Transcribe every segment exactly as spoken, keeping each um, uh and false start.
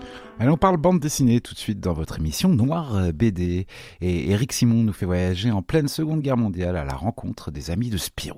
Allez, on parle bande dessinée tout de suite dans votre émission Noir B D. Et Éric Simon nous fait voyager en pleine Seconde Guerre mondiale à la rencontre des amis de Spirou.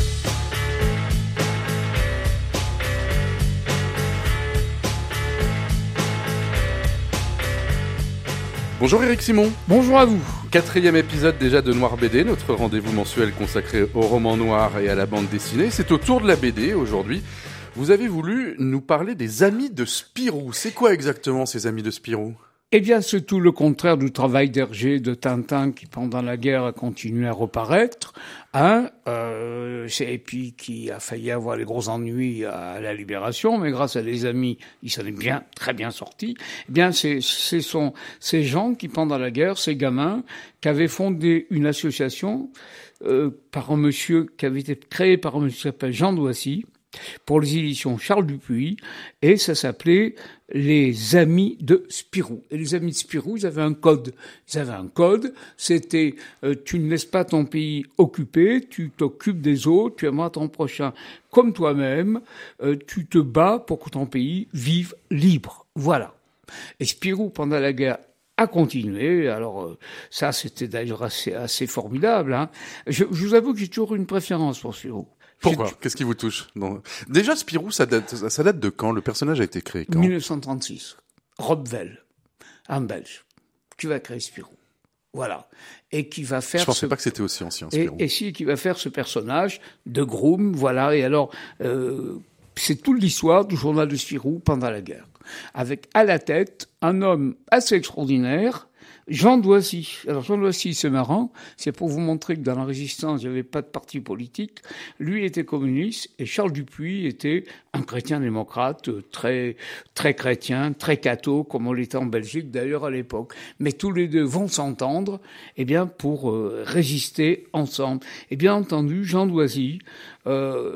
Bonjour Éric Simon. Bonjour à vous. Quatrième épisode déjà de Noir B D, notre rendez-vous mensuel consacré au roman noir et à la bande dessinée. C'est au tour de la B D aujourd'hui. Vous avez voulu nous parler des amis de Spirou. C'est quoi exactement ces amis de Spirou ? Eh bien, c'est tout le contraire du travail d'Hergé, de Tintin, qui pendant la guerre a continué à reparaître, hein, euh, et puis qui a failli avoir les gros ennuis à la Libération, mais grâce à des amis, il s'en est bien, très bien sorti. Eh bien, c'est, ce sont ces gens qui, pendant la guerre, ces gamins, qui avaient fondé une association euh, par un monsieur, qui avait été créée par un monsieur qui s'appelle Jean Doissy, pour les éditions Charles Dupuis, et ça s'appelait les Amis de Spirou. Et les Amis de Spirou, ils avaient un code. Ils avaient un code, c'était euh, tu ne laisses pas ton pays occupé, tu t'occupes des autres, tu aimeras ton prochain comme toi-même, euh, tu te bats pour que ton pays vive libre. Voilà. Et Spirou, pendant la guerre, a continué. Alors euh, ça, c'était d'ailleurs assez, assez formidable. Hein. Je, je vous avoue que j'ai toujours une préférence pour Spirou. Pourquoi ? Qu'est-ce qui vous touche ? Non. Déjà, Spirou, ça date, ça date de quand ? Le personnage a été créé quand ? dix-neuf cent trente-six. Rob Vell, un Belge, qui va créer Spirou. Voilà. Et qui va faire... Je pensais ce... pas que c'était aussi ancien, Spirou. Et, et si, qui va faire ce personnage de groom, voilà. Et alors, euh, c'est toute l'histoire du journal de Spirou pendant la guerre. Avec à la tête un homme assez extraordinaire, Jean Doissy. Alors Jean Doissy, c'est marrant, c'est pour vous montrer que dans la résistance, il n'y avait pas de parti politique. Lui était communiste et Charles Dupuis était un chrétien démocrate, très très chrétien, très catho, comme on l'était en Belgique d'ailleurs à l'époque. Mais tous les deux vont s'entendre, eh bien pour euh, résister ensemble. Et bien entendu, Jean Doissy euh,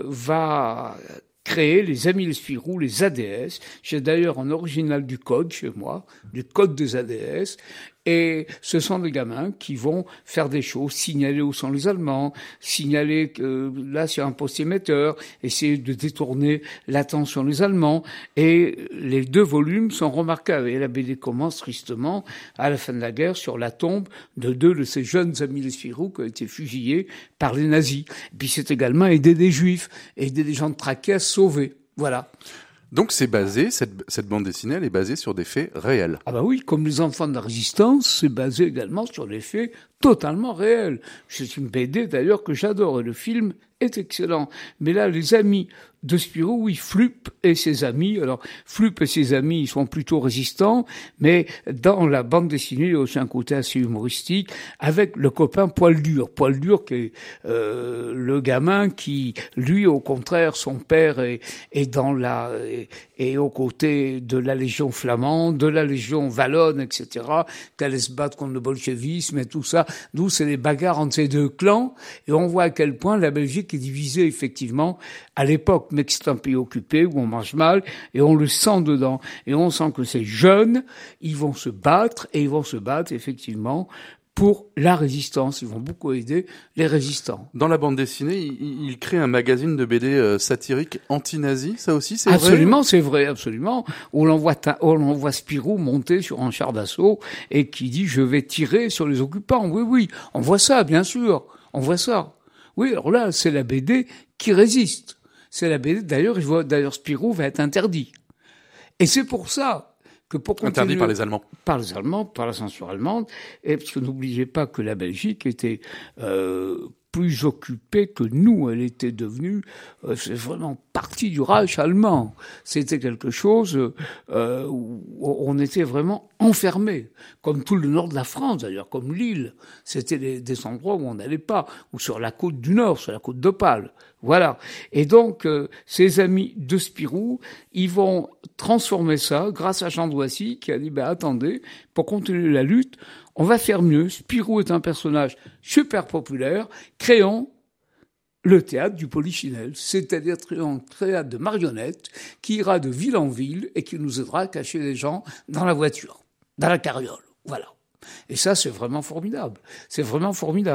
va créer les Amis de Spirou, les A D S. J'ai d'ailleurs un original du code chez moi, du code des A D S. Et ce sont des gamins qui vont faire des choses, signaler où sont les Allemands, signaler que là c'est un poste émetteur, essayer de détourner l'attention des Allemands. Et les deux volumes sont remarquables. Et la B D commence tristement, à la fin de la guerre, sur la tombe de deux de ces jeunes amis de Spirou qui ont été fusillés par les nazis. Et puis c'est également aider des juifs, aider des gens de traqués à se sauver. Voilà. Donc c'est basé, cette, cette bande dessinée, elle est basée sur des faits réels. Ah bah oui, comme les enfants de la résistance, c'est basé également sur des faits totalement réels. C'est une B D d'ailleurs que j'adore et le film est excellent. Mais là, les amis de Spirou, oui, Flup et ses amis. Alors, Flup et ses amis, ils sont plutôt résistants, mais dans la bande dessinée, il y a aussi un côté assez humoristique avec le copain Poil Dur. Poil Dur qui est euh, le gamin qui, lui, au contraire, son père est, est dans la, est, est aux côtés de la Légion flamande, de la Légion wallonne, et cetera, qui allait se battre contre le bolchevisme et tout ça. Nous, c'est les bagarres entre ces deux clans, et on voit à quel point la Belgique est divisée, effectivement, à l'époque, mais que c'est un pays occupé, où on mange mal, et on le sent dedans. Et on sent que ces jeunes, ils vont se battre, et ils vont se battre, effectivement, pour la résistance. Ils vont beaucoup aider les résistants. Dans la bande dessinée, il, il crée un magazine de B D euh, satirique anti-nazi, ça aussi, c'est absolument, vrai Absolument, c'est vrai, absolument. Où l'on voit, où l'on voit Spirou monter sur un char d'assaut, et qui dit « je vais tirer sur les occupants ». Oui, oui, on voit ça, bien sûr, on voit ça. Oui, alors là, c'est la B D qui résiste. C'est la B D, d'ailleurs, je vois, d'ailleurs, Spirou va être interdit. Et c'est pour ça que pour continuer... Interdit par les Allemands. Par les Allemands, par la censure allemande. Et parce que n'oubliez pas que la Belgique était, euh, plus occupée que nous. Elle était devenue, euh, c'est vraiment partie du Reich allemand. C'était quelque chose, euh, où on était vraiment enfermés. Comme tout le nord de la France, d'ailleurs, comme Lille. C'était des, des endroits où on n'allait pas. Ou sur la côte du Nord, sur la côte d'Opale. Voilà. Et donc, euh, ces amis de Spirou, ils vont transformer ça grâce à Jean Doissy qui a dit, ben, attendez, pour continuer la lutte, on va faire mieux. Spirou est un personnage super populaire. Créons le théâtre du Polichinelle, c'est-à-dire un théâtre de marionnettes qui ira de ville en ville et qui nous aidera à cacher les gens dans la voiture, dans la carriole. Voilà. Et ça, c'est vraiment formidable. C'est vraiment formidable.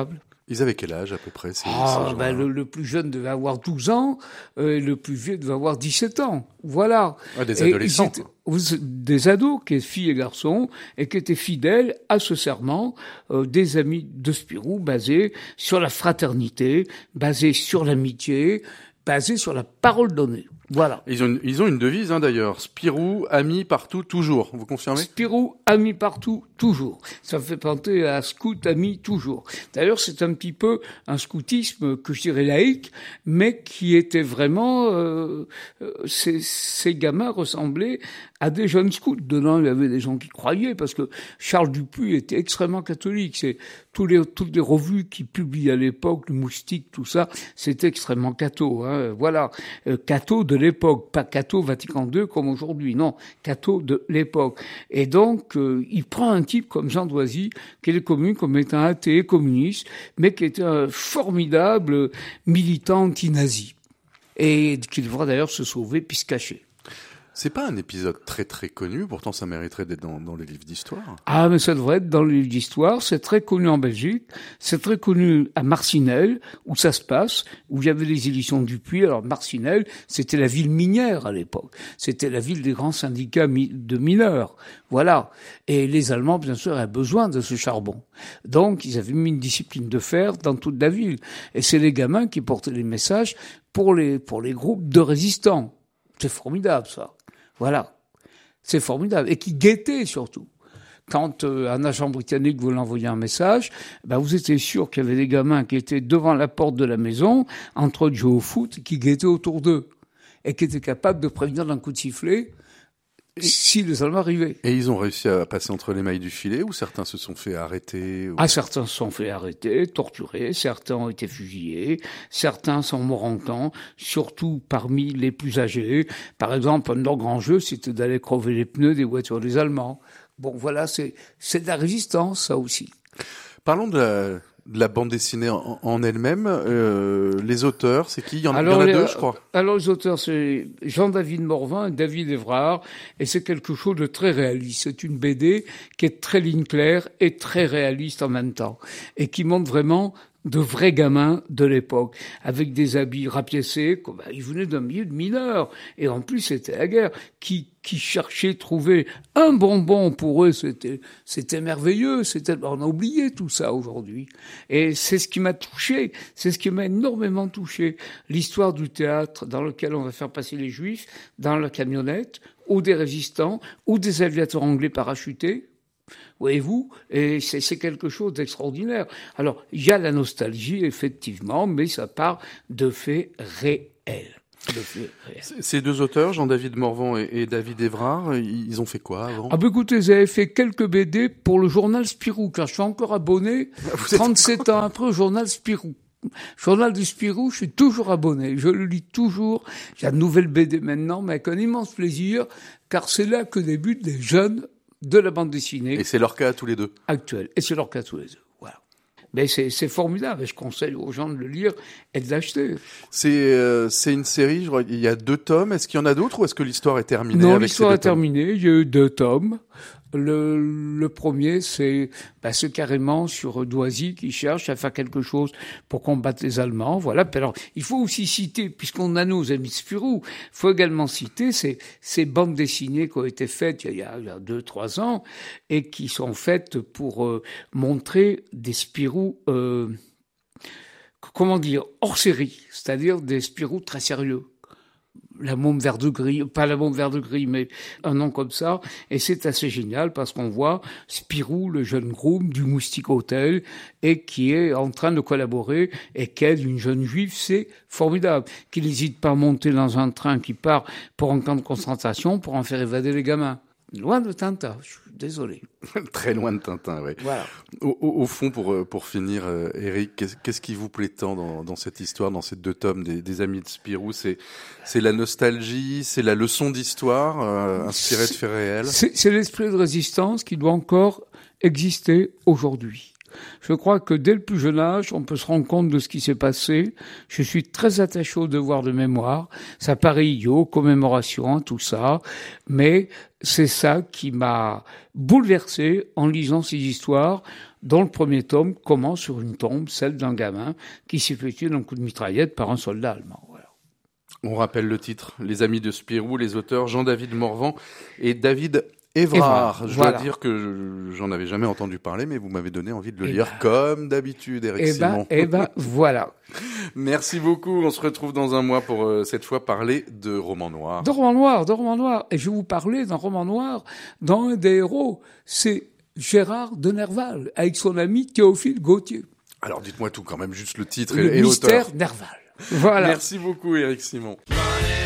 Ils avaient quel âge à peu près ces, Ah, ces ben le, le plus jeune devait avoir douze ans, euh, et le plus vieux devait avoir dix-sept ans. Voilà. Ah, des Et adolescents. ils étaient- des ados, qui étaient filles et garçons, et qui étaient fidèles à ce serment, euh, des amis de Spirou, basés sur la fraternité, basés sur l'amitié, basés sur la parole donnée. Voilà. Ils ont une, ils ont une devise hein, d'ailleurs. Spirou, ami partout, toujours. Vous confirmez? Spirou, ami partout, toujours. Ça me fait penser à scout, ami, toujours. D'ailleurs, c'est un petit peu un scoutisme que je dirais laïque, mais qui était vraiment... Euh, euh, ces, ces gamins ressemblaient à des jeunes scouts. Dedans, il y avait des gens qui croyaient, parce que Charles Dupuy était extrêmement catholique. C'est tous les, toutes les revues qui publiaient à l'époque, le Moustique, tout ça, c'était extrêmement catho. Hein. Voilà. Euh, catho de l'époque, pas catho Vatican deux comme aujourd'hui, non, catho de l'époque. Et donc, euh, il prend un type comme Jean Doisy, qui est connu comme étant athée, communiste, mais qui était un formidable militant anti-nazi. Et qui devra d'ailleurs se sauver puis se cacher. C'est pas un épisode très très connu, pourtant ça mériterait d'être dans, dans les livres d'histoire. Ah, mais ça devrait être dans les livres d'histoire. C'est très connu en Belgique. C'est très connu à Marcinelle, où ça se passe, où il y avait les éditions Dupuy. Alors, Marcinelle, c'était la ville minière à l'époque. C'était la ville des grands syndicats de mineurs. Voilà. Et les Allemands, bien sûr, avaient besoin de ce charbon. Donc, ils avaient mis une discipline de fer dans toute la ville. Et c'est les gamins qui portaient les messages pour les, pour les groupes de résistants. C'est formidable, ça. Voilà. C'est formidable. Et qui guettait, surtout. Quand euh, un agent britannique voulait envoyer un message, ben, vous étiez sûr qu'il y avait des gamins qui étaient devant la porte de la maison, en train de jouer au foot, qui guettaient autour d'eux. Et qui étaient capables de prévenir d'un coup de sifflet si les Allemands arrivaient. Et ils ont réussi à passer entre les mailles du filet, ou certains se sont fait arrêter ou... Ah, certains se sont fait arrêter, torturer, certains ont été fusillés, certains sont morts en camp, surtout parmi les plus âgés. Par exemple, un de leurs grands jeux, c'était d'aller crever les pneus des voitures des Allemands. Bon, voilà, c'est, c'est de la résistance, ça aussi. Parlons de la, de la bande dessinée en, en elle-même. Euh, les auteurs, c'est qui? Il y en, alors, il y en a les, deux, je crois. Alors, les auteurs, c'est Jean-David Morvan et David Évrard, et c'est quelque chose de très réaliste. C'est une B D qui est très ligne claire et très réaliste en même temps, et qui montre vraiment de vrais gamins de l'époque, avec des habits rapiécés, comme, ils venaient d'un milieu de mineurs, et en plus c'était la guerre, qui, qui cherchaient trouver un bonbon pour eux, c'était, c'était merveilleux, c'était, on a oublié tout ça aujourd'hui. Et c'est ce qui m'a touché, c'est ce qui m'a énormément touché, l'histoire du théâtre dans lequel on va faire passer les Juifs dans la camionnette, ou des résistants, ou des aviateurs anglais parachutés, voyez-vous, et c'est, c'est quelque chose d'extraordinaire. Alors, il y a la nostalgie, effectivement, mais ça part de faits réels. De faits réels. Ces deux auteurs, Jean-David Morvan et, et David Évrard, ils ont fait quoi avant? Ah ben écoutez, ils avaient fait quelques B D pour le journal Spirou, car je suis encore abonné, Vous êtes trente-sept ans après, au journal Spirou. Journal du Spirou, je suis toujours abonné, je le lis toujours. J'ai une nouvelle B D maintenant, mais avec un immense plaisir, car c'est là que débutent les jeunes de la bande dessinée. Et c'est leur cas à tous les deux. Actuelle. Et c'est leur cas tous les deux. Voilà. Mais c'est, c'est formidable. Et je conseille aux gens de le lire et de l'acheter. C'est, euh, c'est une série, je crois, il y a deux tomes. Est-ce qu'il y en a d'autres ou est-ce que l'histoire est terminée? Non, avec l'histoire ces est deux tomes terminée. Il y a eu deux tomes. Le, le premier, c'est, bah, c'est carrément sur Doisy qui cherche à faire quelque chose pour combattre les Allemands. Voilà. Puis alors, il faut aussi citer, puisqu'on a nos amis de Spirou, il faut également citer ces, ces bandes dessinées qui ont été faites il y a, il y a deux, trois ans et qui sont faites pour euh, montrer des Spirou, euh, comment dire, hors série, c'est-à-dire des Spirou très sérieux. La môme vert de gris, pas la môme vert de gris, mais un nom comme ça. Et c'est assez génial parce qu'on voit Spirou, le jeune groom du Moustique Hotel, et qui est en train de collaborer et qu'aide une jeune juive. C'est formidable. Qu'il n'hésite pas à monter dans un train qui part pour un camp de concentration pour en faire évader les gamins. Loin de Tintin, je suis désolé. Très loin de Tintin, oui. Voilà. Au, au, au fond, pour, pour finir, euh, Eric, qu'est-ce, qu'est-ce qui vous plaît tant dans, dans cette histoire, dans ces deux tomes des, des Amis de Spirou? C'est, c'est la nostalgie, c'est la leçon d'histoire euh, inspirée de faits réels? C'est, c'est l'esprit de résistance qui doit encore exister aujourd'hui. Je crois que dès le plus jeune âge, on peut se rendre compte de ce qui s'est passé. Je suis très attaché au devoir de mémoire. Ça paraît idiot, commémoration, tout ça. Mais c'est ça qui m'a bouleversé en lisant ces histoires, dont le premier tome commence sur une tombe, celle d'un gamin qui s'est fait tuer d'un coup de mitraillette par un soldat allemand. Voilà. On rappelle le titre, Les Amis de Spirou, les auteurs Jean-David Morvan et David Évrard. Je voilà. dois dire que j'en avais jamais entendu parler, mais vous m'avez donné envie de le et lire ben, comme d'habitude, Éric et Simon. Ben, et ben, voilà. Merci beaucoup. On se retrouve dans un mois pour euh, cette fois parler de romans noirs. De romans noirs, de romans noirs. Et je vais vous parler d'un roman noir dont un des héros, c'est Gérard de Nerval, avec son ami Théophile Gautier. Alors dites-moi tout quand même, juste le titre le et, et l'auteur. Le mystère Nerval. Voilà. Merci beaucoup, Éric Simon.